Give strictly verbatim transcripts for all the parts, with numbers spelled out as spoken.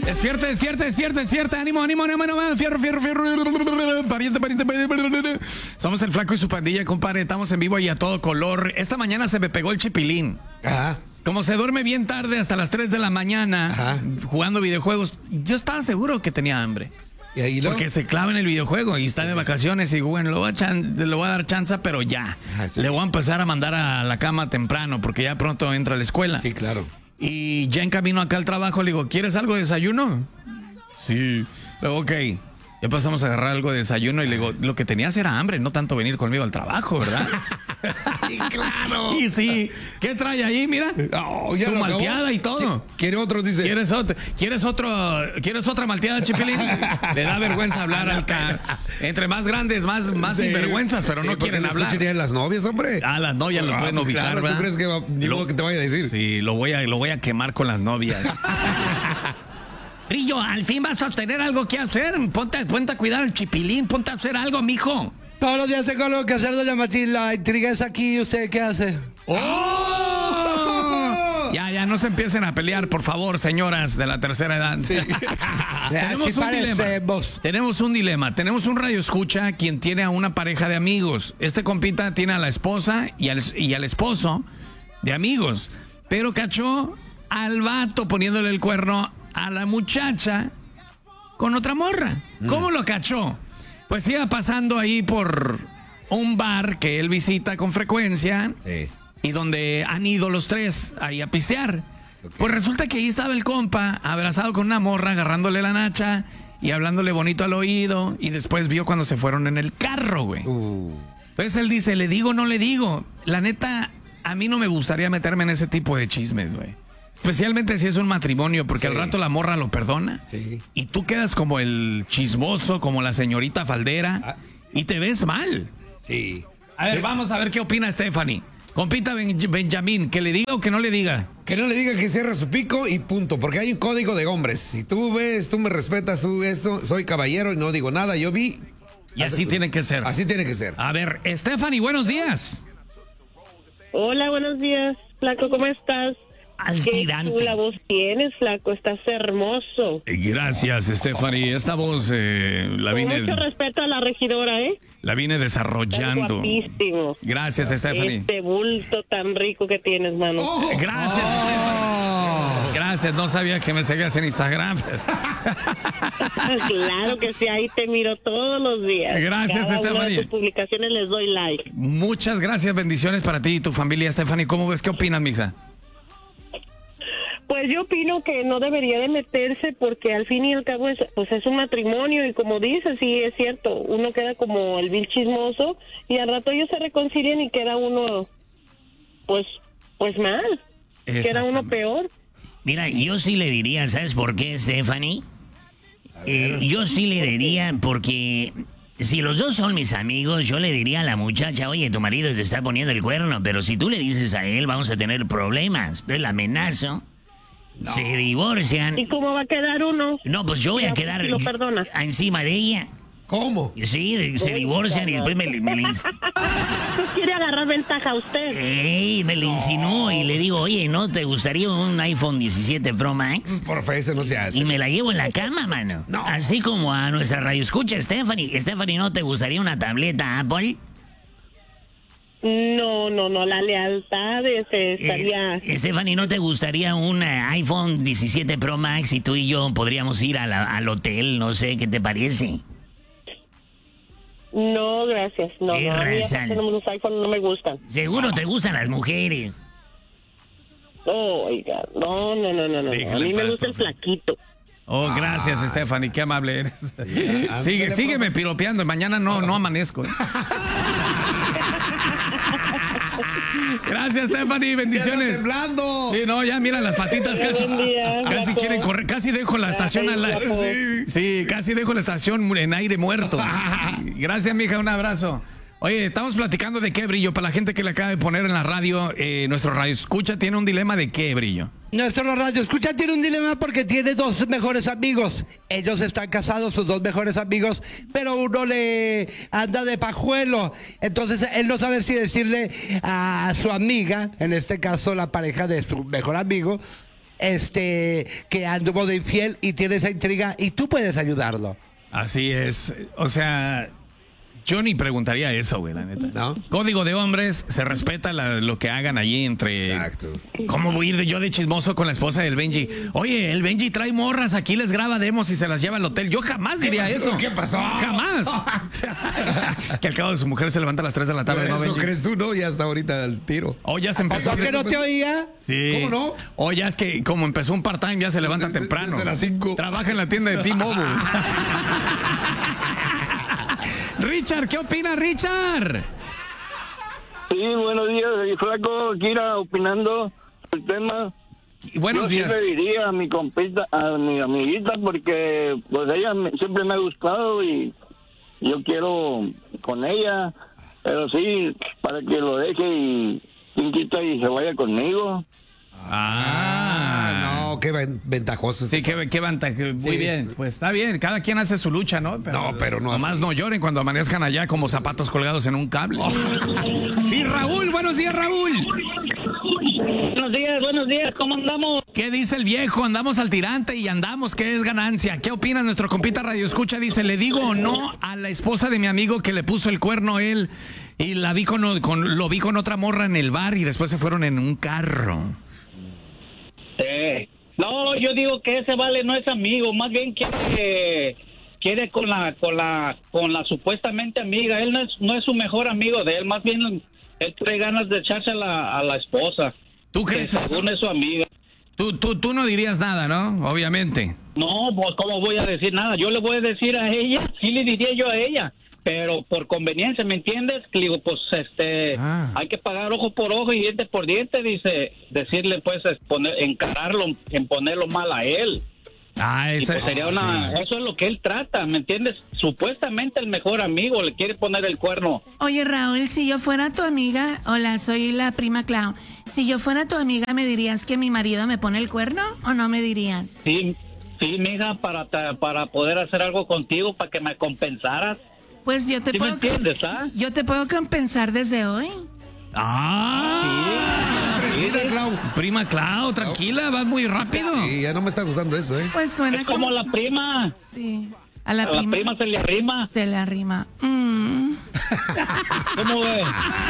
Despierta, despierta, despierta, despierta. Ánimo, ánimo, ánimo, ánimo. Fierro, fierro, fierro. Pariente, pariente, pariente. Somos el Flaco y su pandilla, compadre. Estamos en vivo y a todo color. Esta mañana se me pegó el chipilín. Ajá. Como se duerme bien tarde, hasta las tres de la mañana, Ajá. jugando videojuegos, yo estaba seguro que tenía hambre. ¿Y ahí lo? Porque se clava en el videojuego y está sí, de vacaciones y bueno, le voy a, chan, le voy a dar chance, pero ya. Ajá, sí. Le voy a empezar a mandar a la cama temprano porque ya pronto entra a la escuela. Sí, claro. Y ya en camino acá al trabajo le digo, ¿quieres algo de desayuno? Sí. Luego, ok. Ya pasamos a agarrar algo de desayuno y le digo, lo que tenías era hambre, no tanto venir conmigo al trabajo, ¿verdad? Y claro. Y sí. ¿Qué trae ahí? Mira. Oh, ya su malteada y todo. ¿Quiere otro? Dice. ¿Quieres otro? ¿Quieres otro? ¿Quieres otra malteada, Chipilín? Le da vergüenza hablar al car. Entre más grandes, más, más sí. sinvergüenzas, pero sí, no quieren hablar. ¿Escucharían las novias, hombre? Ah, las novias las pueden ubicar, claro, ¿verdad? ¿Tú crees que va, ni lo, modo que te vaya a decir? Sí, lo voy a, lo voy a quemar con las novias. Brillo, al fin vas a tener algo que hacer. Ponte, ponte a cuidar al Chipilín, ponte a hacer algo, mijo. Todos los días tengo algo que hacer, doña Matilda. La intriga es aquí, ¿usted qué hace? ¡Oh! Ya, ya, no se empiecen a pelear, por favor, señoras de la tercera edad. Sí. Tenemos un dilema. Tenemos un dilema. Tenemos un radio escucha quien tiene a una pareja de amigos. Este compita tiene a la esposa y al, y al esposo de amigos. Pero cachó al vato poniéndole el cuerno a la muchacha con otra morra. Mm. ¿Cómo lo cachó? Pues iba pasando ahí por un bar que él visita con frecuencia sí. y donde han ido los tres ahí a pistear. Okay. Pues resulta que ahí estaba el compa abrazado con una morra, agarrándole la nacha y hablándole bonito al oído, y después vio cuando se fueron en el carro, güey. Uh. Entonces él dice, ¿le digo o no le digo? La neta, a mí no me gustaría meterme en ese tipo de chismes, güey. Especialmente si es un matrimonio, porque sí. al rato la morra lo perdona. Sí. Y tú quedas como el chismoso, como la señorita faldera, ah. y te ves mal. Sí. A ver, vamos a ver qué opina Stephanie. Compita ben Benjamín, ¿que le diga o que no le diga? Que no le diga, que cierre su pico y punto, porque hay un código de hombres. Si tú ves, tú me respetas, tú esto, soy caballero y no digo nada, yo vi. Y así tiene que ser. Así tiene que ser. A ver, Stephanie, buenos días. Hola, buenos días, Flaco, ¿cómo estás? Al tirante. Qué chula voz tienes, Flaco, estás hermoso. Gracias, Stephanie. Esta voz eh, la Con vine... mucho respeto a la regidora, ¿eh? La vine desarrollando. Guapísimo. Gracias, Stephanie. Este bulto tan rico que tienes, mano. Oh, gracias, oh. Stephanie. Gracias, no sabía que me seguías en Instagram. Claro que sí, ahí te miro todos los días. Gracias, Cada Stephanie. una de tus publicaciones les doy like. Muchas gracias, bendiciones para ti y tu familia, Stephanie. ¿Cómo ves? ¿Qué opinas, mija? Pues yo opino que no debería de meterse, porque al fin y al cabo es, pues es un matrimonio, y como dices, sí es cierto, uno queda como el vil chismoso y al rato ellos se reconcilian y queda uno pues pues mal, queda uno peor. Mira, yo sí le diría, ¿sabes por qué, Stephanie? Eh, yo sí le diría porque si los dos son mis amigos, yo le diría a la muchacha, oye, tu marido te está poniendo el cuerno, pero si tú le dices a él, vamos a tener problemas. Entonces la amenazo. No. Se divorcian. ¿Y cómo va a quedar uno? No, pues yo voy a quedar lo perdonas. encima de ella. ¿Cómo? Sí, se divorcian y después me, me le... quiere agarrar ventaja a usted. Ey, me le insinuó y le digo, oye, ¿no te gustaría un iPhone diecisiete Pro Max? Por favor, eso no se hace. Y me la llevo en la cama, mano. No. Así como a nuestra radio escucha, Stephanie. Stephanie, ¿no te gustaría una tableta Apple? No, no, no, la lealtad este, estaría... Eh, Stephanie, ¿no te gustaría un uh, iPhone diecisiete Pro Max y tú y yo podríamos ir a la, al hotel? No sé, ¿qué te parece? No, gracias. No, no, a mí los iPhones no me gustan. Seguro te gustan las mujeres. Oh, oiga, no, no, no, no, no. A mí me gusta el flaquito. Oh, gracias, ah. Stephanie, qué amable eres. Sí, Sigue, sígueme piropeando, mañana no, no amanezco. Gracias, Stephanie, bendiciones. Temblando. Sí, no, ya mira las patitas casi, día, casi quieren correr, casi dejo la estación al aire. Sí. sí, casi dejo la estación en aire muerto. Gracias, mija, un abrazo. Oye, estamos platicando de qué, Brillo. Para la gente que le acaba de poner en la radio, eh, nuestro radio escucha tiene un dilema de qué, Brillo. Nuestro radio escucha tiene un dilema porque tiene dos mejores amigos. Ellos están casados, sus dos mejores amigos, pero uno le anda de pajuelo. Entonces él no sabe si decirle a su amiga, en este caso la pareja de su mejor amigo, este, que anduvo de infiel y tiene esa intriga y tú puedes ayudarlo. Así es. O sea, yo ni preguntaría eso, güey, la neta. ¿No? Código de hombres, se respeta la- lo que hagan allí entre... Exacto. ¿Cómo voy a ir de- yo de chismoso con la esposa del Benji? Oye, el Benji trae morras, aquí les graba demos y se las lleva al hotel. Yo jamás diría pasó? eso. ¿Qué pasó? Jamás. Que al cabo de su mujer se levanta a las tres de la tarde, ¿no, Eso Benji? crees tú, ¿no? Ya está ahorita al tiro. O ya se empezó... ¿Por qué no te oía? Sí. ¿Cómo no? O ya es que como empezó un part-time, ya se levanta Desde- temprano. desde las cinco. Trabaja en la tienda de T-Mobile. Richard, ¿qué opina Richard? Sí, buenos días, Flaco, Kira, opinando el tema. Buenos Yo días. sí le diría a mi compita, a mi amiguita, porque pues ella me- siempre me ha gustado y yo quiero con ella, pero sí, para que lo deje y quien quita y se vaya conmigo. Ah, No, qué ven- ventajoso. Sí, qué, qué ventaja. Muy Sí. bien. Pues está bien, cada quien hace su lucha, ¿no? No, pero no Nomás así. no lloren cuando amanezcan allá como zapatos colgados en un cable. Sí, Raúl, buenos días, Raúl. Buenos días, buenos días, ¿cómo andamos? ¿Qué dice el viejo? Andamos al tirante y andamos, ¿qué es ganancia? ¿Qué opina nuestro compita Radio Escucha? Dice, ¿le digo o no a la esposa de mi amigo que le puso el cuerno a él y la vi con, con- lo vi con otra morra en el bar y después se fueron en un carro? Sí. No, yo digo que ese vale no es amigo, más bien quiere quiere con la con la con la supuestamente amiga. Él no es no es su mejor amigo de él, más bien él trae ganas de echarse a la, a la esposa. ¿Tú Que crees eso? según es su amiga. Tú, tú, tú no dirías nada, ¿no? Obviamente. No, pues cómo voy a decir nada. Yo le voy a decir a ella, sí le diría yo a ella, pero por conveniencia, ¿me entiendes? Que digo, pues este, Ah. hay que pagar ojo por ojo y diente por diente, dice, decirle pues, es poner, encararlo, en ponerlo mal a él. Ah, Y esa, pues sería una, sí. eso es lo que él trata, ¿me entiendes? Supuestamente el mejor amigo le quiere poner el cuerno. Oye, Raúl, si yo fuera tu amiga, hola, soy la prima Clau. Si yo fuera tu amiga, ¿me dirías que mi marido me pone el cuerno o no me dirían? Sí, sí, mija, para ta- para poder hacer algo contigo, para que me compensaras. Pues yo te ¿Sí me puedo entiendes, ah? yo te puedo compensar desde hoy. Ah, Fresita, Clau. prima Clau, tranquila, vas muy rápido. Sí, ya no me está gustando eso, ¿eh? Pues suena Es como la prima. Sí. A la, A la prima, prima se le arrima. se le arrima. Mm. ¿Cómo ves?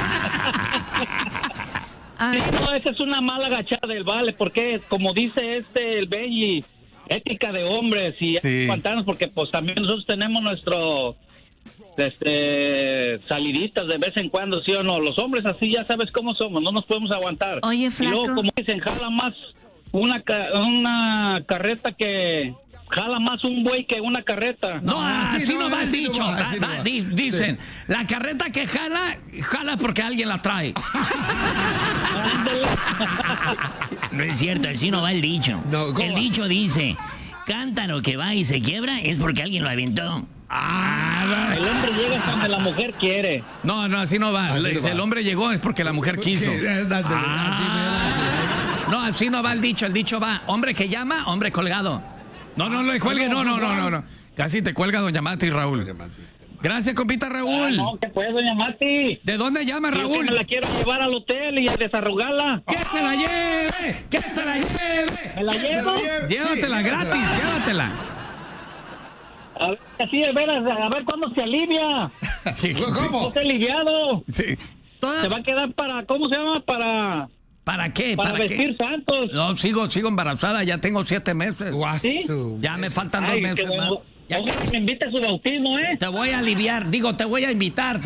Ay, Sí, no, esa es una mala agachada del vale, porque como dice este, el Benji, ética de hombres y hay Sí. que aguantarnos porque pues también nosotros tenemos nuestro, este, saliditas de vez en cuando, ¿sí o no? Los hombres así ya sabes cómo somos, no nos podemos aguantar. Oye, Y flaco. luego, como dicen, jala más una, ca- una carreta que... Jala más un buey que una carreta. No, así así no, no va el así no dicho. va, así Va- no va- va. di- dicen, la carreta que jala, jala porque alguien la trae. Ándale. No es cierto, así no va el dicho. No, ¿cómo el va? dicho dice, cántaro que va y se quiebra es porque alguien lo aventó. Ah, El hombre llega hasta donde la mujer quiere. no, no, así no va. Así Le- no si va. el hombre llegó es porque la mujer quiso. Sí, ándale, así, Ah. mira, así No, así no va el dicho. El dicho va, hombre que llama, hombre colgado. No, no, no le cuelgue, no, no, no, no, no. Casi te cuelga doña Mati, Raúl. es. Gracias, compita Ah, Raúl. no, que pues, doña Mati. ¿De dónde llama Digo que Raúl? me la quiero llevar al hotel y a desarrugarla. ¡Que se la lleve! ¡Que se la lleve! ¿Me la llevo? Llévatela Sí, gratis, llévatela. A ver, así de veras, a ver cuándo se alivia. Sí. No ¿Cómo? está aliviado. Sí. toda- Se va a quedar para, ¿cómo se llama? Para, ¿Para qué? para, ¿Para vestir qué? santos. No, sigo, sigo embarazada, ya tengo siete meses. Guaso. Ya me faltan dos Ay, meses que más. bueno. Ya Ojalá que me invite a su bautismo, ¿eh? te voy a aliviar, digo, te voy a invitar.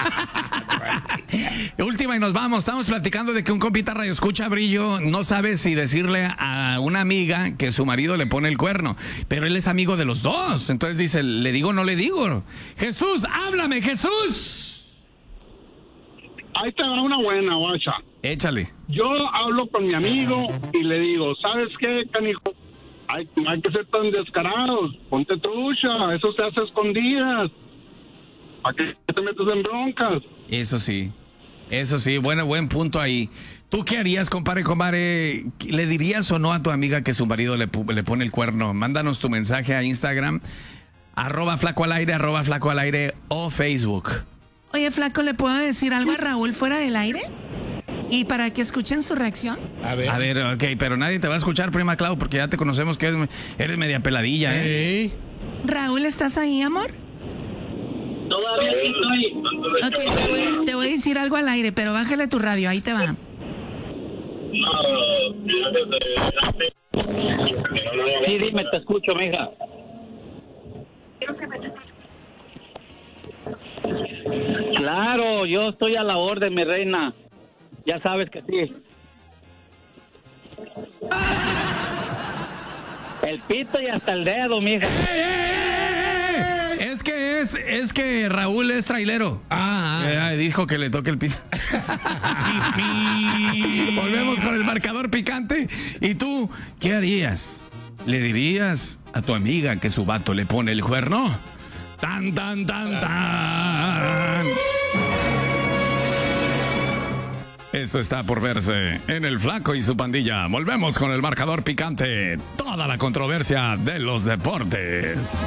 Última y nos vamos. Estamos platicando de que un compita radio escucha Brillo no sabe si decirle a una amiga que su marido le pone el cuerno, pero él es amigo de los dos. Entonces dice, ¿le digo o no le digo? Jesús, háblame, Jesús. Ahí te va una buena, guacha. Échale. Yo hablo con mi amigo y le digo, ¿sabes qué, canijo? Hay, no hay que ser tan descarados. Ponte trucha, eso se hace a escondidas. ¿Para qué te metes en broncas? Eso sí, eso sí, bueno, buen punto ahí. ¿Tú qué harías, compadre, compadre? ¿Le dirías o no a tu amiga que su marido le, pu- le pone el cuerno? Mándanos tu mensaje a Instagram, arroba flaco al aire, arroba flaco al aire o Facebook. Oye, flaco, ¿le puedo decir algo a Raúl fuera del aire? y para que escuchen su reacción. A ver. A ver, ok, pero nadie te va a escuchar, prima Clau, porque ya te conocemos que eres, eres media peladilla, ¿eh? Raúl, ¿estás ahí, amor? Todavía estoy. Ok, te voy, te voy a decir algo al aire, pero bájale tu radio, ahí te va. Sí, dime, te escucho, mija. Claro, yo estoy a la orden, mi reina. Ya sabes que sí. El pito y hasta el dedo, mija. ¡Ey, ey, ey, ey! Es que es, es que Raúl es trailero. Ah, ah. Eh, dijo que le toque el pito. Volvemos con el marcador picante. ¿Y tú qué harías? ¿Le dirías a tu amiga que su vato le pone el cuerno? Tan, tan, tan, tan. Esto está por verse en El Flaco y su pandilla. Volvemos con el marcador picante. Toda la controversia de los deportes.